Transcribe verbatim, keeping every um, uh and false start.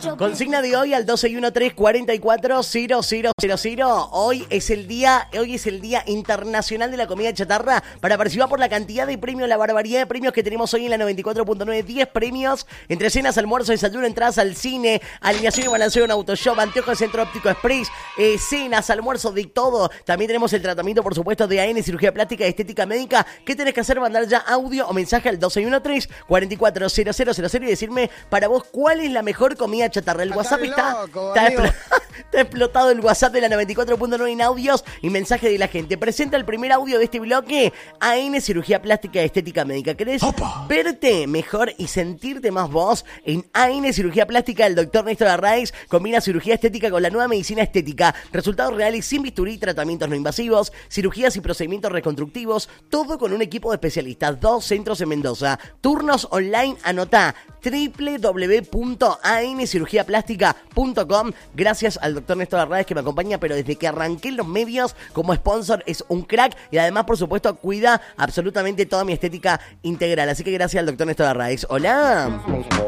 Consigna de hoy al doce uno tres cuatro cuatro cero cero cero cero. Hoy es el día, hoy es el Día Internacional de la Comida Chatarra. Para participar por la cantidad de premios, la barbaridad de premios que tenemos hoy en la noventa y cuatro punto nueve, diez premios entre cenas, almuerzo, desayuno, entradas al cine, alineación y balanceo en Autoshop, anteojos Centro Óptico Express, eh, cenas, almuerzo, de todo. También tenemos el tratamiento, por supuesto, de A N, cirugía plástica y estética médica. ¿Qué tenés que hacer? Mandar ya audio o mensaje al doce uno tres cuatro cuatro cero cero cero cero y decirme para vos cuál es la mejor comida chatarra. El WhatsApp está, loco, está, amigo. expl- está explotado el WhatsApp de la noventa y cuatro punto nueve en audios y mensaje de la gente. Presenta el primer audio de este bloque. A N, cirugía plástica y estética médica. ¿Querés Opa. verte mejor y sentirte más vos? En A N, cirugía plástica, el doctor Néstor Arraiz combina cirugía estética con la nueva medicina estética. Resultados reales sin bisturí, tratamientos no invasivos, cirugías y procedimientos reconstructivos, todo con un equipo de especialistas. Dos centros en Mendoza. Turnos online, anotá doble u doble u doble u punto a n cirugía plástica punto com. Gracias al doctor Néstor Arraiz que me acompaña, pero desde que arranqué en los medios como sponsor es un crack y además, por supuesto, cuida absolutamente toda mi estética integral. Así que gracias al doctor Néstor Arraiz. Hola.